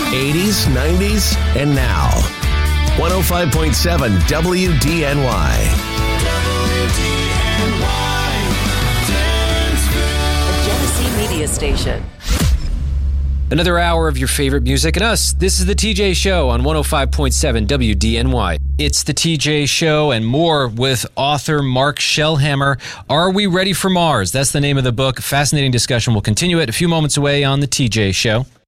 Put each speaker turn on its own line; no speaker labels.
80s, 90s, and now. 105.7 WDNY.
The Genesee Media Station.
Another hour of your favorite music and us. This is The TJ Show on 105.7 WDNY. It's The TJ Show and more with author Mark Shellhammer. Are We Ready for Mars? That's the name of the book. Fascinating discussion. We'll continue it a few moments away on The TJ Show.